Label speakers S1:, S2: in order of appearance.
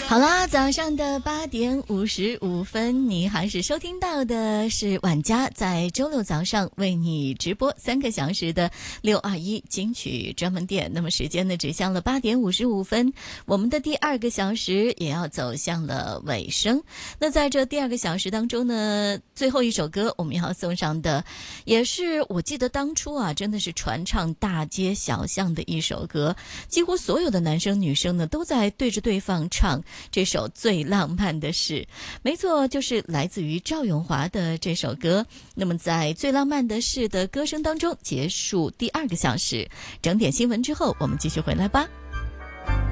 S1: 好啦，早上的8:55，你还是收听到的是晚家在周六早上为你直播3个小时的621金曲专门店。那么时间呢指向了8:55，我们的第2个小时也要走向了尾声。那在这第2个小时当中呢，最后一首歌我们要送上的，也是我记得当初啊，真的是传唱大街小巷的一首歌，几乎所有的男生女生呢都在对着对方唱这首最浪漫的事。没错，就是来自于赵咏华的这首歌。那么在最浪漫的事的歌声当中结束第2个小时，整点新闻之后我们继续回来吧。